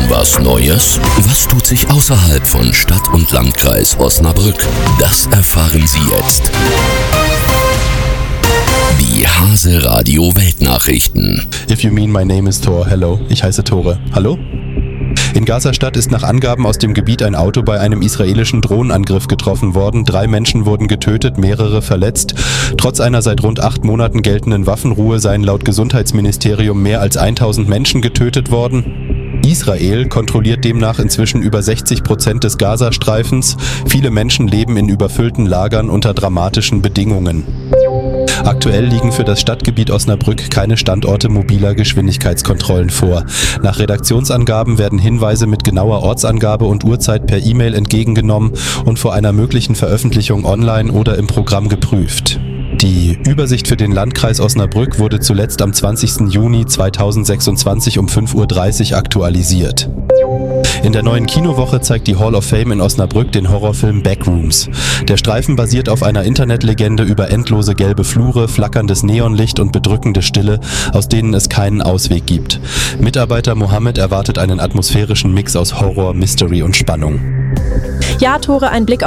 Was Neues? Was tut sich außerhalb von Stadt und Landkreis Osnabrück? Das erfahren Sie jetzt. Die Hase Radio Weltnachrichten. If you mean my name is Thor, hello. Ich heiße Tore. Hallo? In Gaza-Stadt ist nach Angaben aus dem Gebiet ein Auto bei einem israelischen Drohnenangriff getroffen worden. 3 Menschen wurden getötet, mehrere verletzt. Trotz einer seit rund 8 Monaten geltenden Waffenruhe seien laut Gesundheitsministerium mehr als 1000 Menschen getötet worden. Israel kontrolliert demnach inzwischen über 60% des Gazastreifens. Viele Menschen leben in überfüllten Lagern unter dramatischen Bedingungen. Aktuell liegen für das Stadtgebiet Osnabrück keine Standorte mobiler Geschwindigkeitskontrollen vor. Nach Redaktionsangaben werden Hinweise mit genauer Ortsangabe und Uhrzeit per E-Mail entgegengenommen und vor einer möglichen Veröffentlichung online oder im Programm geprüft. Die Übersicht für den Landkreis Osnabrück wurde zuletzt am 20. Juni 2026 um 5:30 Uhr aktualisiert. In der neuen Kinowoche zeigt die Hall of Fame in Osnabrück den Horrorfilm Backrooms. Der Streifen basiert auf einer Internetlegende über endlose gelbe Flure, flackerndes Neonlicht und bedrückende Stille, aus denen es keinen Ausweg gibt. Mitarbeiter Mohammed erwartet einen atmosphärischen Mix aus Horror, Mystery und Spannung. Ja, Tore, ein Blick